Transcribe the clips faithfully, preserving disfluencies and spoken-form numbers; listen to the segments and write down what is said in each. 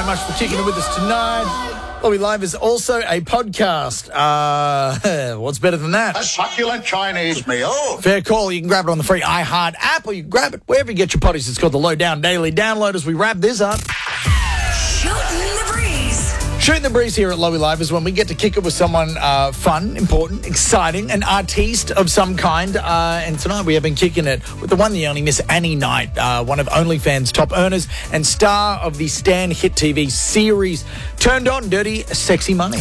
much for kicking it with us tonight. Lowy Live is also a podcast. Uh, what's better than that? A succulent Chinese meal. Fair call. You can grab it on the free iHeart app, or you can grab it wherever you get your potties. It's called the Lowdown Daily Download. As we wrap this up, Shooting the breeze. Shooting the breeze here at Lowy Live is when we get to kick it with someone uh, fun, important, exciting, an artiste of some kind. Uh, and tonight we have been kicking it with the one, the only Miss Annie Knight, uh, one of OnlyFans' top earners and star of the Stan hit T V series Turned On Dirty Sexy Money.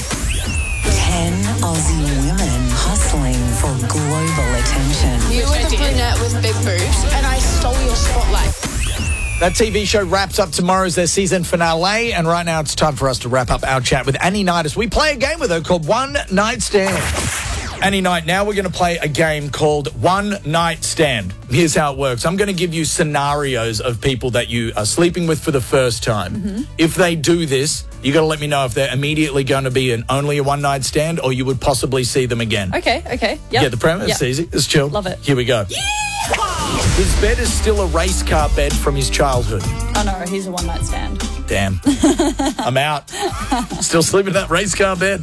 Ten Aussie women hustling for global attention. You were the brunette with big boobs, and I stole your spotlight. That T V show wraps up tomorrow as their season finale, and right now it's time for us to wrap up our chat with Annie Knight as we play a game with her called One Night Stand. Annie Knight, now we're going to play a game called One Night Stand. Here's how it works. I'm going to give you scenarios of people that you are sleeping with for the first time. Mm-hmm. If they do this, you got to let me know if they're immediately going to be an only a one night stand or you would possibly see them again. Okay, okay. Yep. Yeah, the premise, yep. It's easy. It's chill. Love it. Here we go. Yeehaw! His bed is still a race car bed from his childhood. Oh no, he's a one night stand. Damn. I'm out. Still sleeping in that race car bed.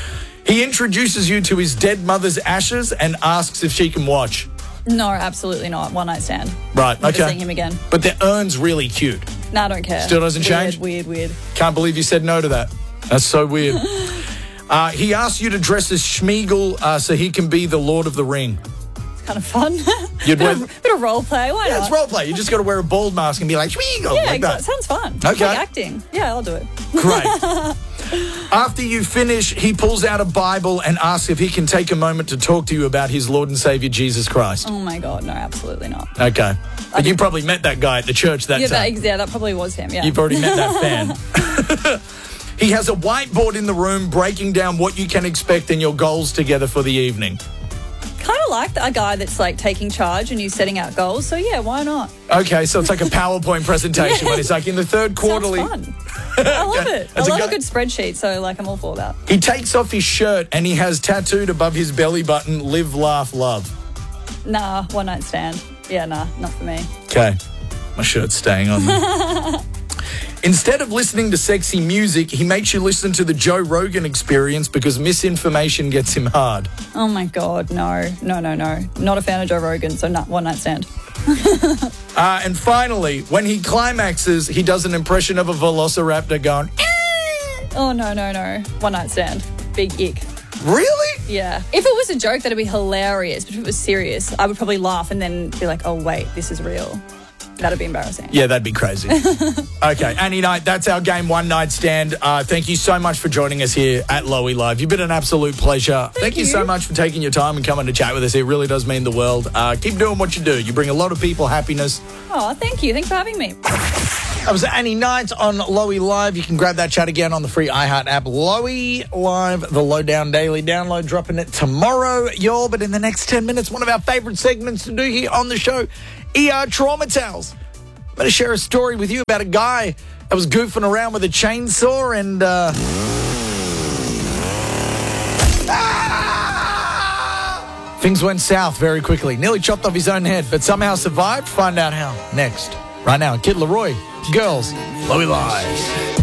He introduces you to his dead mother's ashes and asks if she can watch. No, absolutely not. One night stand. Right, Never okay. seeing him again. But the urn's really cute. No, I don't care. Still doesn't weird, change? Weird, weird. Can't believe you said no to that. That's so weird. uh, he asks you to dress as Schmeagol uh, so he can be the Lord of the Ring. It's kind of fun. You'd bit, wear... of, bit of role play. Why yeah, not? it's role play. You just got to wear a bald mask and be like, Schmeagol, Yeah, like that. It sounds fun. Okay. It's like acting. Yeah, I'll do it. Great. After you finish, he pulls out a Bible and asks if he can take a moment to talk to you about his Lord and Savior, Jesus Christ. Oh my God, no, absolutely not. Okay. But you probably met that guy at the church that yeah, time. that, yeah, that probably was him, yeah. You've already met that fan. He has a whiteboard in the room breaking down what you can expect and your goals together for the evening. Kind of like a guy that's like taking charge and you setting out goals. So yeah, why not? Okay, so it's like a PowerPoint presentation Yeah. when it's like in the third quarterly. Sounds fun. I love it. I That's a love a, guy- good spreadsheet, so like I'm all for that. He takes off his shirt and he has tattooed above his belly button, live, laugh, love. Nah, one night stand. Yeah, nah, not for me. Okay, my shirt's staying on. Instead of listening to sexy music, he makes you listen to the Joe Rogan Experience because misinformation gets him hard. Oh my God, no, no, no, no. Not a fan of Joe Rogan, so not one night stand. uh, and finally, when he climaxes, he does an impression of a velociraptor going, Oh, no, no, no. One night stand. Big ick. really? Yeah. If it was a joke, that'd be hilarious. But if it was serious, I would probably laugh and then be like, oh, wait, this is real. That'd be embarrassing. Yeah, that'd be crazy. Okay, Annie Knight, that's our game One Night Stand. Uh, thank you so much for joining us here at Lowy Live. You've been an absolute pleasure. Thank, thank you. you so much for taking your time and coming to chat with us. It really does mean the world. Uh, keep doing what you do. You bring a lot of people happiness. Oh, thank you. Thanks for having me. That was Annie Knight on Lowy Live. You can grab that chat again on the free iHeart app. Lowy Live, the Lowdown Daily Download, dropping it tomorrow, y'all. But in the next ten minutes, one of our favourite segments to do here on the show, E R Trauma Tales. I'm going to share a story with you about a guy that was goofing around with a chainsaw and... Uh, ah! Things went south very quickly. Nearly chopped off his own head, but somehow survived. Find out how next. Right now, Kid Laroi, Girls, Lowy Live.